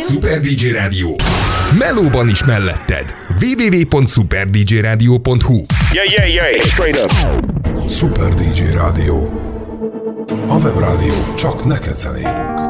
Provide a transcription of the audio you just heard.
Super DJ Rádió. Melóban is melletted. www.superdjradio.hu. Yeah, straight up. Super DJ Rádió. A webrádió csak neked zenélünk.